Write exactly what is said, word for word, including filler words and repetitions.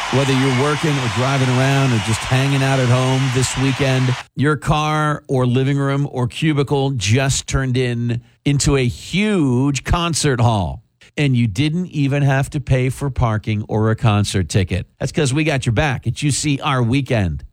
Whether you're working or driving around or just hanging out at home this weekend, your car or living room or cubicle just turned in into a huge concert hall. And you didn't even have to pay for parking or a concert ticket. That's because we got your back at U C R Weekend.